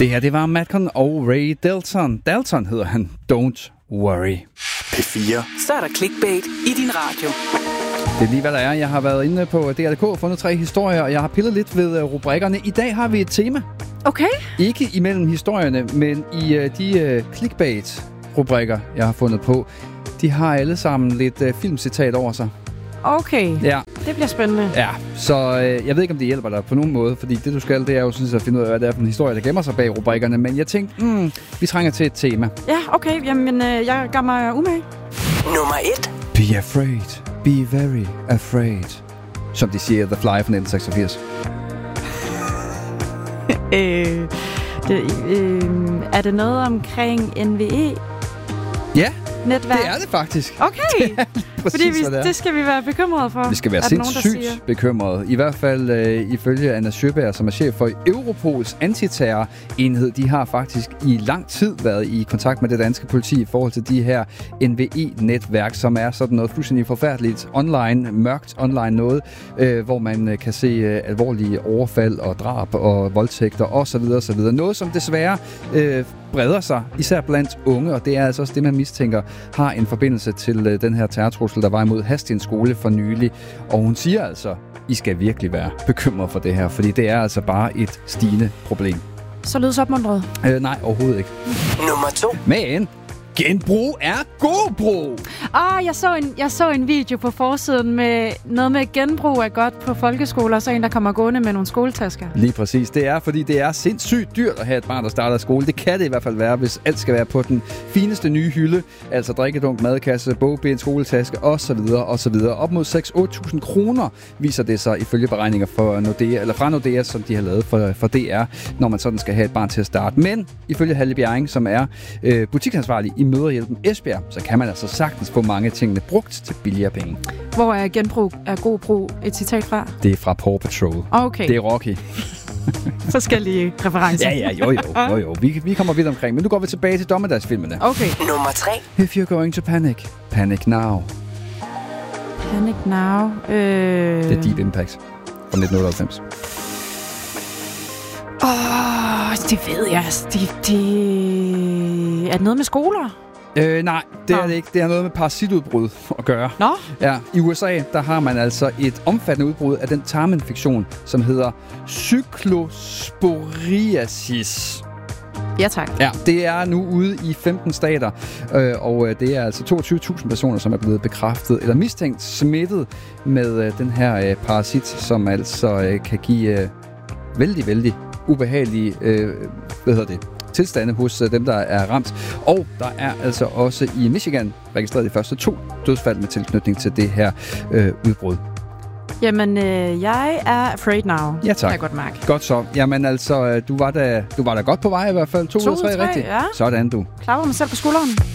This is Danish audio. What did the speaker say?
Det her, det var Madcon og Ray Dalton. Dalton hedder han. Don't worry. P4. Så er der clickbait i din radio. Det er lige, hvad der er. Jeg har været inde på DR.dk og fundet 3 historier, og jeg har pillet lidt ved rubrikkerne. I dag har vi et tema. Okay. Ikke imellem historierne, men i de clickbait-rubrikker, jeg har fundet på. De har alle sammen lidt filmcitat over sig. Okay. Ja. Det bliver spændende. Ja, så jeg ved ikke, om det hjælper dig på nogen måde, fordi det, du skal, det er jo sådan at finde ud af, hvad det er for en historie, der gemmer sig bag rubrikkerne. Men jeg tænkte, vi trænger til et tema. Ja, okay. Jamen, jeg gør mig umage. Nummer 1. Be afraid. Be very afraid. Som de siger The Fly fra 1986. Er det noget omkring NVE? Ja, netværk? det er det faktisk. Okay, Præcis, fordi det skal vi være bekymrede for. Vi skal være sindssygt bekymrede. I hvert fald ifølge Anna Sjøberg, som er chef for Europols antiterrorenhed. De har faktisk i lang tid været i kontakt med det danske politi i forhold til de her NVE-netværk, som er sådan noget fuldstændig forfærdeligt online, mørkt online noget, hvor man kan se alvorlige overfald og drab og voldtægter osv. osv. Noget, som desværre breder sig, især blandt unge, og det er altså også det, man mistænker har en forbindelse til den her terrortrussel, der var imod Hastings skole for nylig. Og hun siger altså, I skal virkelig være bekymret for det her, fordi det er altså bare et stigende problem. Således opmuntret? Nej, overhovedet ikke. Nummer 2. Men genbrug er god brug! Jeg så en video på forsiden med noget med genbrug er godt på folkeskoler, så en, der kommer gående med nogle skoletasker. Lige præcis. Det er, fordi det er sindssygt dyrt at have et barn, der starter i skole. Det kan det i hvert fald være, hvis alt skal være på den fineste nye hylde. Altså drikkedunk, madkasse, bogbind, skoletaske osv. osv. Op mod 6-8.000 kroner viser det sig ifølge beregninger for Nordea, eller fra Nordea, som de har lavet for DR, når man sådan skal have et barn til at starte. Men ifølge Halle Bjerring, som er butiksansvarlig i Mødrehjælpen Esbjerg, så kan man altså sagtens få mange tingene brugt til billigere penge. Hvor er genbrug er god brug et citat fra? Det er fra Paw Patrol. Okay. Det er Rocky. Forskellige referencer. Jo. Vi kommer vidt omkring, men nu går vi tilbage til dommedagsfilmene. Okay. Nummer 3. If you're going to panic, panic now. Panic now. Det er Deep Impact fra 1998. Det ved jeg. Er det noget med skoler? Nej, det er det ikke. Det har noget med parasitudbrud at gøre. Nå? Ja, i USA, der har man altså et omfattende udbrud af den tarminfektion, som hedder cyclosporiasis. Ja, tak. Ja, det er nu ude i 15 stater, og det er altså 22.000 personer, som er blevet bekræftet eller mistænkt smittet med den her parasit, som altså kan give vældig, vældig ubehagelige tilstande hos dem, der er ramt. Og der er altså også i Michigan registreret de første 2 dødsfald med tilknytning til det her udbrud. Jamen, jeg er afraid now. Ja, tak. Kan jeg godt mærke. Godt så. Jamen altså, du var da godt på vej i hvert fald. 2 ud af 3 rigtigt. Ja. Sådan du. Klapper mig selv på skulderen.